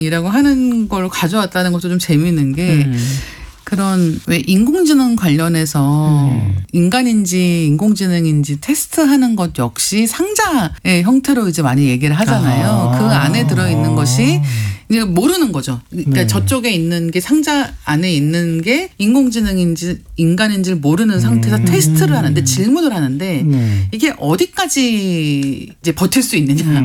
이라고 하는 걸 가져왔다는 것도 좀 재미있는 게 그런 왜 인공지능 관련해서 인간인지 인공지능인지 테스트하는 것 역시 상자의 형태로 이제 많이 얘기를 하잖아요. 그 안에 들어있는 것이 이제 모르는 거죠. 그러니까 네. 저쪽에 있는 게 상자 안에 있는 게 인공지능인지 인간인지를 모르는 상태에서 테스트를 하는데 질문을 하는데 이게 어디까지 이제 버틸 수 있느냐.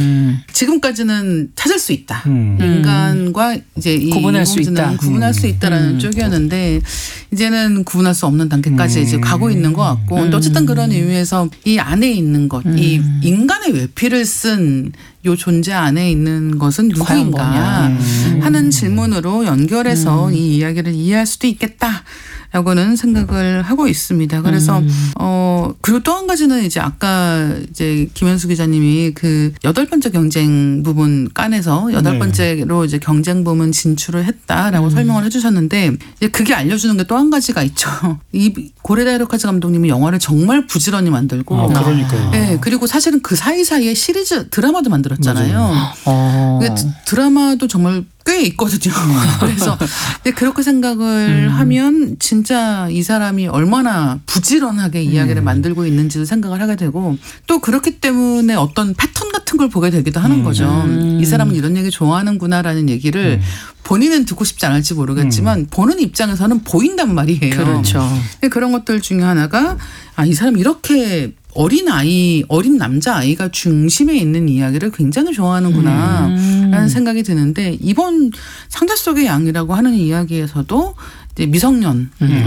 지금까지는 찾을 수 있다. 인간과 이제 이 구분할 수 있다. 구분할 수 있다라는 쪽이었는데 이제는 구분할 수 없는 단계까지 이제 가고 있는 것 같고 근데 어쨌든 그런 의미에서 이 안에 있는 것, 이 인간의 외피를 쓴 요 존재 안에 있는 것은 누구인가 하는 질문으로 연결해서 이 이야기를 이해할 수도 있겠다. 라고는 생각을 하고 있습니다. 그래서 그리고 또 한 가지는 이제 아까 이제 김현수 기자님이 그 8번째 경쟁 부분 깐에서 8번째로 이제 경쟁 부문 진출을 했다라고 설명을 해주셨는데 이제 그게 알려주는 게 또 한 가지가 있죠. 이 고레다 히로카즈 감독님이 영화를 정말 부지런히 만들고, 그러니까요. 네, 그리고 사실은 그 사이사이에 시리즈 드라마도 만들었잖아요. 드라마도 정말 꽤 있거든요. 그래서 그렇게 생각을 하면 진짜 이 사람이 얼마나 부지런하게 이야기를 만들고 있는지도 생각을 하게 되고 또 그렇기 때문에 어떤 패턴 같은 걸 보게 되기도 하는 거죠. 이 사람은 이런 얘기 좋아하는구나라는 얘기를 본인은 듣고 싶지 않을지 모르겠지만 보는 입장에서는 보인단 말이에요. 그렇죠. 그런 것들 중에 하나가 이 사람이 이렇게 어린 남자아이가 중심에 있는 이야기를 굉장히 좋아하는구나 라는 생각이 드는데 이번 상자 속의 양이라고 하는 이야기에서도 이제 미성년,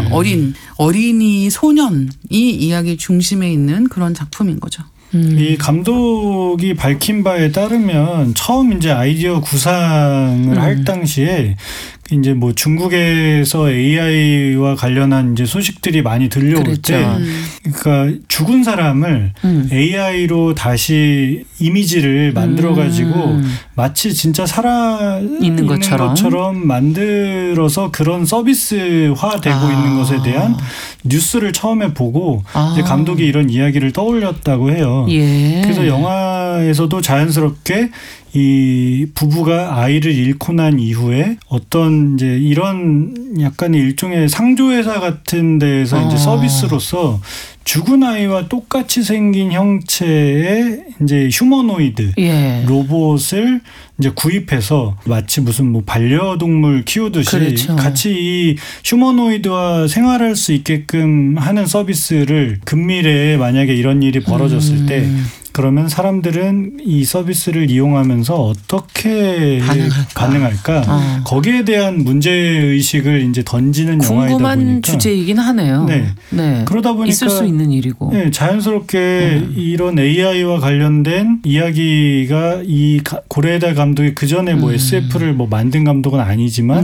어린이, 소년이 이야기 중심에 있는 그런 작품인 거죠. 이 감독이 밝힌 바에 따르면 처음 이제 아이디어 구상을 할 당시에 이제 뭐 중국에서 AI와 관련한 이제 소식들이 많이 들려올 그렇죠. 때, 그러니까 죽은 사람을 AI로 다시 이미지를 만들어가지고 마치 진짜 살아 있는 것처럼 만들어서 그런 서비스화되고 있는 것에 대한 뉴스를 처음에 보고 이제 감독이 이런 이야기를 떠올렸다고 해요. 예. 그래서 영화에서도 자연스럽게 이 부부가 아이를 잃고 난 이후에 어떤 이제 이런 약간의 일종의 상조회사 같은 데에서 이제 서비스로서 죽은 아이와 똑같이 생긴 형체의 이제 휴머노이드 로봇을 이제 구입해서 마치 무슨 뭐 반려동물 키우듯이 그렇죠. 같이 이 휴머노이드와 생활할 수 있게끔 하는 서비스를 근미래에 만약에 이런 일이 벌어졌을 때 그러면 사람들은 이 서비스를 이용하면서 어떻게 반응할까? 거기에 대한 문제의식을 이제 던지는 영화이다 보니까. 궁금한 주제이긴 하네요. 네. 그러다 보니까. 있을 수 있는 일이고. 네, 자연스럽게 이런 AI와 관련된 이야기가 이 고레에다 감독이 그 전에 뭐 SF를 뭐 만든 감독은 아니지만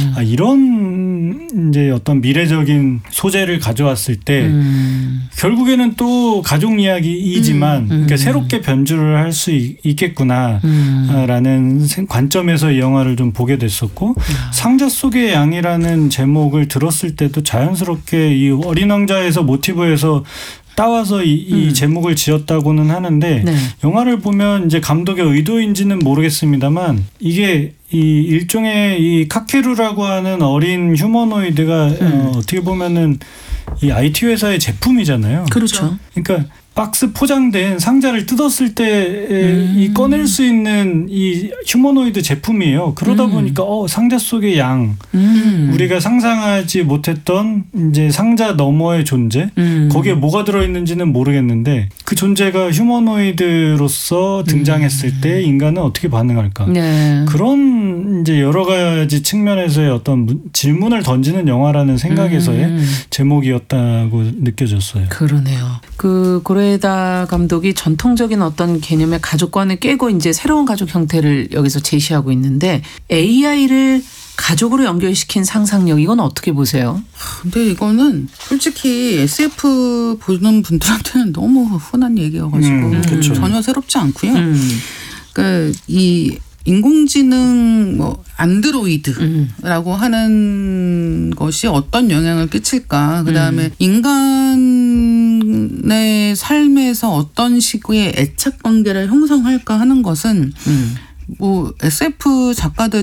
이런 이제 어떤 미래적인 소재를 가져왔을 때 결국에는 또 가족 이야기이지만 그러니까 새롭게 변주를 할 수 있겠구나라는 관점에서 이 영화를 좀 보게 됐었고 상자 속의 양이라는 제목을 들었을 때도 자연스럽게 이 어린 왕자에서 모티브에서 따와서 이 제목을 지었다고는 하는데 영화를 보면 이제 감독의 의도인지는 모르겠습니다만 이게 이 일종의 이 카케루라고 하는 어린 휴머노이드가 어떻게 보면은 이 IT 회사의 제품이잖아요. 그렇죠. 그러니까 박스 포장된 상자를 뜯었을 때 이 꺼낼 수 있는 이 휴머노이드 제품이에요. 그러다 보니까 상자 속의 양, 우리가 상상하지 못했던 이제 상자 너머의 존재, 거기에 뭐가 들어있는지는 모르겠는데 그 존재가 휴머노이드로서 등장했을 때 인간은 어떻게 반응할까? 그런 이제 여러 가지 측면에서의 어떤 질문을 던지는 영화라는 생각에서의 제목이었다고 느껴졌어요. 그러네요. 그 고레에다 감독이 전통적인 어떤 개념의 가족관을 깨고 이제 새로운 가족 형태를 여기서 제시하고 있는데 AI를 가족으로 연결시킨 상상력 이건 어떻게 보세요? 근데 이거는 솔직히 SF 보는 분들한테는 너무 흔한 얘기여가지고 전혀 새롭지 않고요. 그러니까 이 인공지능 뭐 안드로이드라고 하는 것이 어떤 영향을 끼칠까? 그다음에 인간의 삶에서 어떤 식의 애착 관계를 형성할까 하는 것은 뭐 SF 작가들